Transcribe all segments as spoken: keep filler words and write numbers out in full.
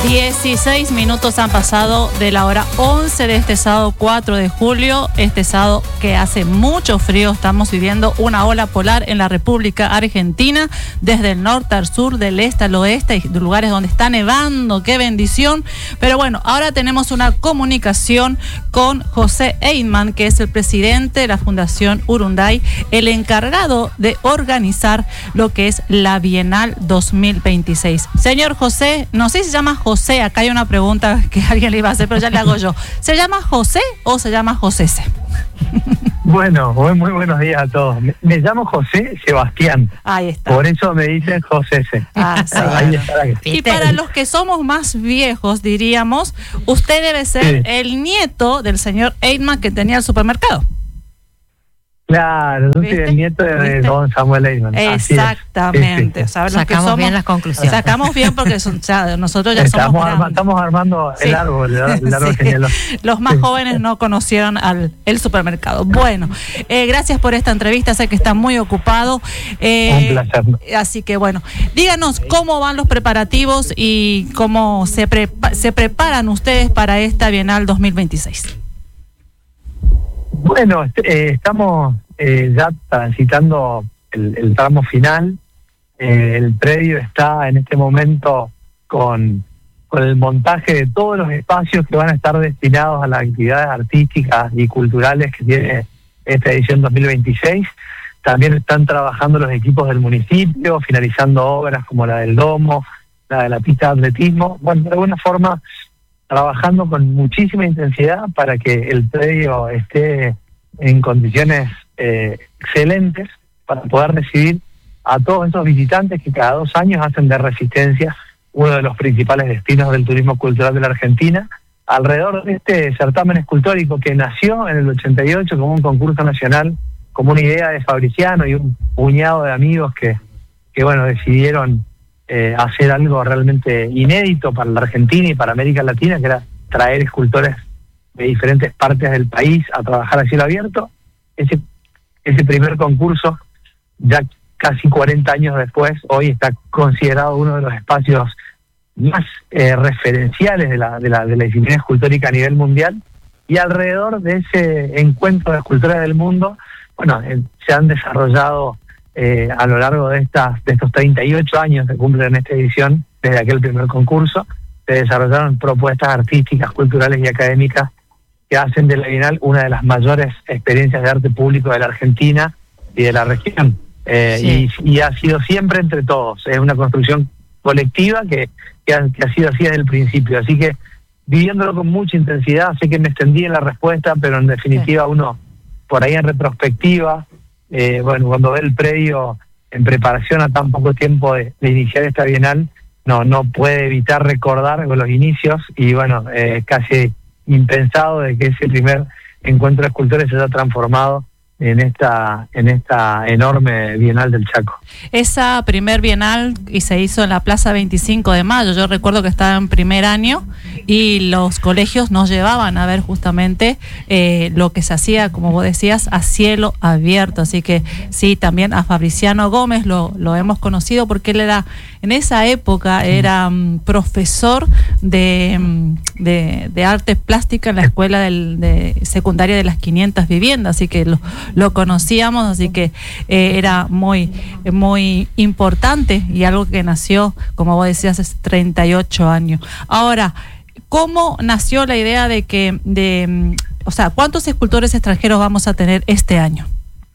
dieciséis minutos han pasado de la hora once de este sábado cuatro de julio, este sábado que hace mucho frío. Estamos viviendo una ola polar en la República Argentina, desde el norte al sur, del este al oeste, hay lugares donde está nevando, qué bendición. Pero bueno, ahora tenemos una comunicación con José Eidman, que es el presidente de la Fundación Urunday, el encargado de organizar lo que es la Bienal dos mil veintiséis. Señor José, no sé si se llama José, acá hay una pregunta que alguien le iba a hacer, pero ya le hago yo. ¿Se llama José o se llama José? Bueno, muy, muy buenos días a todos. Me, me llamo José Sebastián. Ahí está. Por eso me dicen José C. Ah, sí. Ahí está. Y para los que somos más viejos, diríamos, usted debe ser sí. el nieto del señor Eidman que tenía el supermercado. Claro, yo soy el nieto de ¿Viste? don Samuel Eidman. Exactamente. Sí, sí. O sea, sacamos somos, bien las conclusiones. Sacamos bien porque son, ya, nosotros ya estamos somos arma, Estamos armando sí. el árbol, el árbol sí. los, los más sí. jóvenes no conocieron al el supermercado. Bueno, eh, gracias por esta entrevista, sé que está muy ocupado. Eh, Un placer. Así que bueno, díganos cómo van los preparativos y cómo se, prepa se preparan ustedes para esta Bienal dos mil veintiséis. Bueno, eh, estamos eh, ya transitando el, el tramo final. Eh, el predio está en este momento con, con el montaje de todos los espacios que van a estar destinados a las actividades artísticas y culturales que tiene esta edición dos mil veintiséis. También están trabajando los equipos del municipio, finalizando obras como la del domo, la de la pista de atletismo. Bueno, de alguna forma trabajando con muchísima intensidad para que el predio esté en condiciones eh, excelentes para poder recibir a todos esos visitantes que cada dos años hacen de Resistencia uno de los principales destinos del turismo cultural de la Argentina, alrededor de este certamen escultórico que nació en el ochenta y ocho como un concurso nacional, como una idea de Fabriciano y un puñado de amigos que, que bueno, decidieron Eh, hacer algo realmente inédito para la Argentina y para América Latina, que era traer escultores de diferentes partes del país a trabajar a cielo abierto. Ese, ese primer concurso, ya casi cuarenta años después, hoy está considerado uno de los espacios más eh, referenciales de la, de, la, de la disciplina escultórica a nivel mundial, y alrededor de ese encuentro de escultores del mundo, bueno, eh, se han desarrollado Eh, a lo largo de estas de estos treinta y ocho años que cumplen esta edición, desde aquel primer concurso, se desarrollaron propuestas artísticas, culturales y académicas que hacen de la Bienal una de las mayores experiencias de arte público de la Argentina y de la región. Eh, sí. y, y ha sido siempre entre todos, es una construcción colectiva que, que, ha, que ha sido así desde el principio. Así que, viviéndolo con mucha intensidad, sé que me extendí en la respuesta, pero en definitiva sí. uno, por ahí en retrospectiva, Eh, bueno, cuando ve el predio en preparación a tan poco tiempo de, de iniciar esta Bienal, no no puede evitar recordar los inicios y bueno, eh, casi impensado de que ese primer encuentro de escultores se haya transformado en esta en esta enorme Bienal del Chaco. Esa primer Bienal y se hizo en la Plaza veinticinco de mayo, yo recuerdo que estaba en primer año y los colegios nos llevaban a ver justamente eh, lo que se hacía, como vos decías, a cielo abierto, así que sí, también a Fabriciano Gómez lo, lo hemos conocido porque él era, en esa época era um, profesor de, um, de, de artes plásticas en la escuela del, de secundaria de las quinientas viviendas, así que lo lo conocíamos, así que eh, era muy muy importante y algo que nació, como vos decías, hace treinta y ocho años. Ahora, ¿cómo nació la idea de que, de, o sea, cuántos escultores extranjeros vamos a tener este año?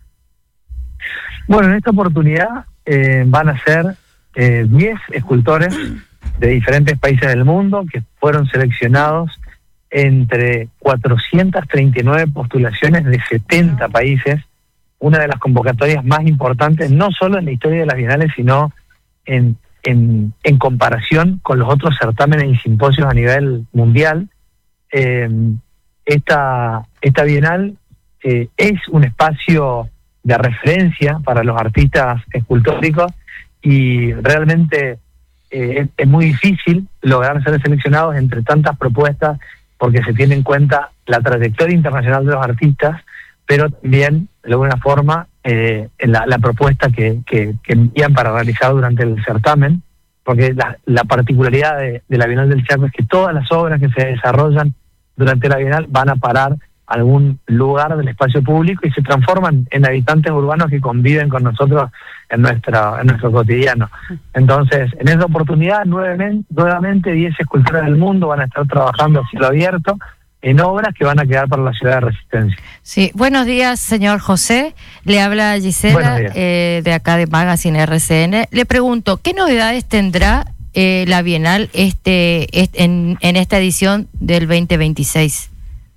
Bueno, en esta oportunidad eh, van a ser eh, diez escultores de diferentes países del mundo que fueron seleccionados entre cuatrocientas treinta y nueve postulaciones de setenta países, una de las convocatorias más importantes, no solo en la historia de las bienales, sino en, en, en comparación con los otros certámenes y simposios a nivel mundial. Eh, esta, esta bienal eh, es un espacio de referencia para los artistas escultóricos y realmente eh, es, es muy difícil lograr ser seleccionados entre tantas propuestas, porque se tiene en cuenta la trayectoria internacional de los artistas, pero también, de alguna forma, eh, la, la propuesta que, que, que envían para realizar durante el certamen, porque la, la particularidad de, de la Bienal del Chaco es que todas las obras que se desarrollan durante la Bienal van a parar a algún lugar del espacio público y se transforman en habitantes urbanos que conviven con nosotros en nuestra en nuestro cotidiano. Entonces, en esta oportunidad, nuevamente, nuevamente diez esculturas del mundo van a estar trabajando a cielo abierto en obras que van a quedar para la ciudad de Resistencia. Sí, buenos días, señor José. Le habla Gisela, eh, de acá de Magazine R C N. Le pregunto, ¿qué novedades tendrá eh, la Bienal este, este en, en esta edición del veinte veintiséis?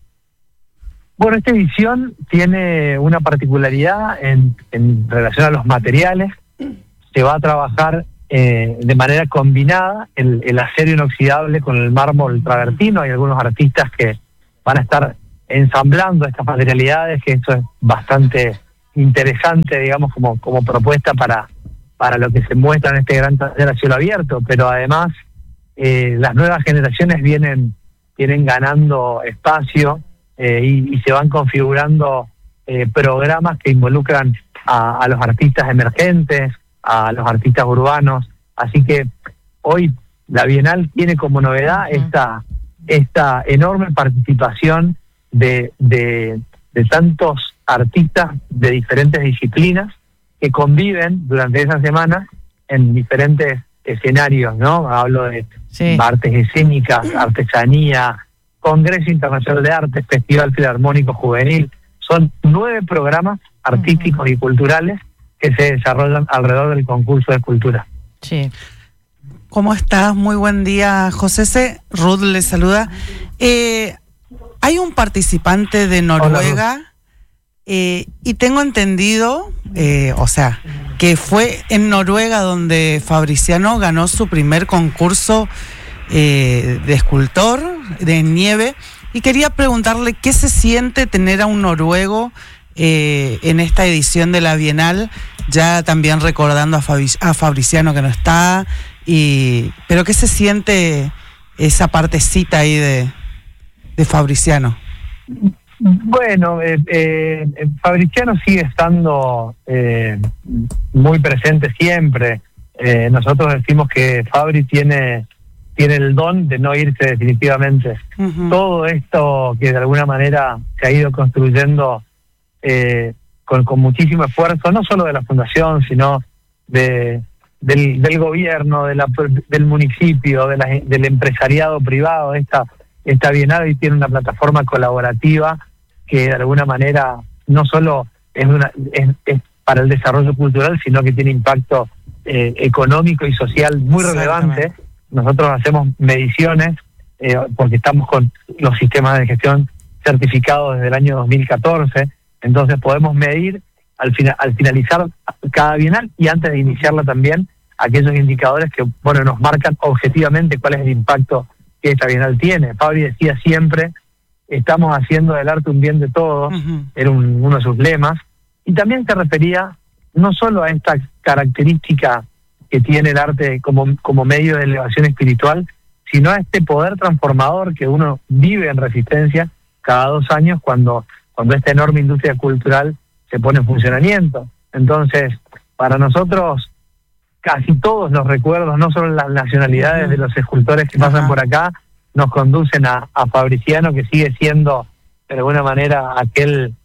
Bueno, esta edición tiene una particularidad en, en relación a los materiales. Se va a trabajar eh, de manera combinada el, el acero inoxidable con el mármol travertino. Hay algunos artistas que van a estar ensamblando estas materialidades, que eso es bastante interesante, digamos, como, como propuesta para, para lo que se muestra en este gran taller a cielo abierto, pero además eh, las nuevas generaciones vienen, vienen ganando espacio eh, y, y se van configurando eh, programas que involucran a, a los artistas emergentes, a los artistas urbanos, así que hoy la Bienal tiene como novedad uh-huh. esta esta enorme participación de, de, de tantos artistas de diferentes disciplinas que conviven durante esa semana en diferentes escenarios, ¿no? Hablo de sí. artes escénicas, artesanía, Congreso Internacional de Arte, Festival Filarmónico Juvenil. Son nueve programas artísticos uh-huh. y culturales que se desarrollan alrededor del concurso de escultura. Sí. ¿Cómo estás? Muy buen día, José C. Ruth le saluda. Eh, hay un participante de Noruega eh, y tengo entendido, eh, o sea, que fue en Noruega donde Fabriciano ganó su primer concurso eh, de escultor de nieve, y quería preguntarle qué se siente tener a un noruego eh, en esta edición de la Bienal, ya también recordando a, Fabi- a Fabriciano que no está. Y pero ¿qué se siente esa partecita ahí de, de Fabriciano? Bueno, eh, eh, Fabriciano sigue estando eh, muy presente siempre. Eh, nosotros decimos que Fabri tiene tiene el don de no irse definitivamente. Uh-huh. Todo esto que de alguna manera se ha ido construyendo eh, con, con muchísimo esfuerzo, no solo de la fundación, sino de Del, del gobierno, de la, del municipio, de la, del empresariado privado. Esta, esta Bienal hoy tiene una plataforma colaborativa que de alguna manera no solo es, una, es, es para el desarrollo cultural, sino que tiene impacto eh, económico y social muy relevante. Nosotros hacemos mediciones eh, porque estamos con los sistemas de gestión certificados desde el año dos mil catorce, entonces podemos medir al, final, al finalizar cada Bienal y antes de iniciarla también aquellos indicadores que bueno nos marcan objetivamente cuál es el impacto que esta Bienal tiene. Fabri decía siempre, estamos haciendo del arte un bien de todos, uh-huh. era un, uno de sus lemas, y también se refería no solo a esta característica que tiene el arte como, como medio de elevación espiritual, sino a este poder transformador que uno vive en Resistencia cada dos años cuando, cuando esta enorme industria cultural se pone en funcionamiento. Entonces, para nosotros, casi todos los recuerdos, no solo las nacionalidades de los escultores que pasan Ajá. por acá, nos conducen a, a Fabriciano, que sigue siendo, de alguna manera, aquel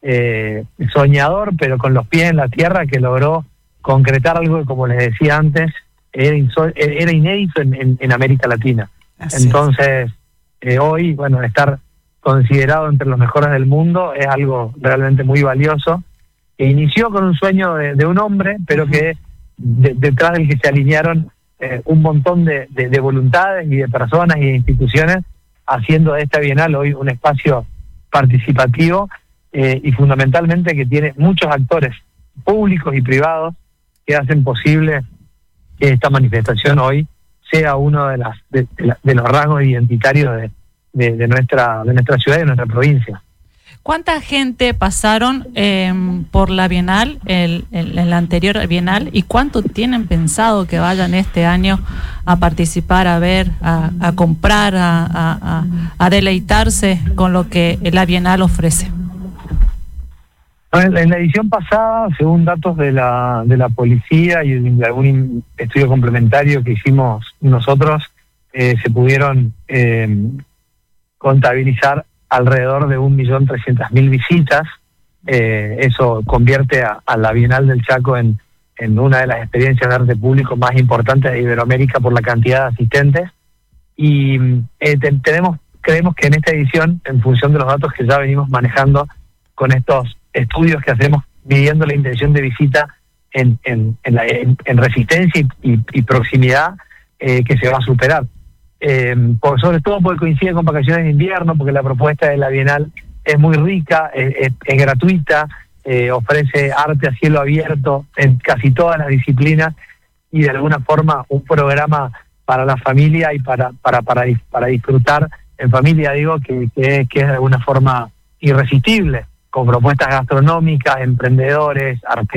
eh, soñador, pero con los pies en la tierra, que logró concretar algo que, como les decía antes, era, insol- era inédito en, en, en América Latina. Así Entonces, eh, hoy, bueno, estar considerado entre los mejores del mundo es algo realmente muy valioso, que inició con un sueño de, de un hombre, pero uh-huh. que de, detrás del que se alinearon eh, un montón de, de, de voluntades y de personas y de instituciones, haciendo de esta Bienal hoy un espacio participativo eh, y fundamentalmente que tiene muchos actores públicos y privados que hacen posible que esta manifestación hoy sea uno de las de, de, la, de los rasgos identitarios de, de, de nuestra de nuestra ciudad y de nuestra provincia. ¿Cuánta gente pasaron eh, por la Bienal, el, el, el anterior Bienal, y cuánto tienen pensado que vayan este año a participar, a ver, a, a comprar, a, a, a deleitarse con lo que la Bienal ofrece? En la edición pasada, según datos de la de la policía y de algún estudio complementario que hicimos nosotros, eh, se pudieron eh, contabilizar alrededor de un millón trescientas mil visitas. Eh, eso convierte a, a la Bienal del Chaco en, en una de las experiencias de arte público más importantes de Iberoamérica por la cantidad de asistentes. Y eh, te, tenemos creemos que en esta edición, en función de los datos que ya venimos manejando con estos estudios que hacemos midiendo la intención de visita en, en, en, la, en, en resistencia y, y, y proximidad, eh, que se va a superar. Eh, por, sobre todo porque coincide con vacaciones de invierno, porque la propuesta de la Bienal es muy rica, es, es, es gratuita, eh, ofrece arte a cielo abierto en casi todas las disciplinas y de alguna forma un programa para la familia y para para para, para disfrutar en familia, digo, que, que, que es de alguna forma irresistible, con propuestas gastronómicas, emprendedores, artesanos.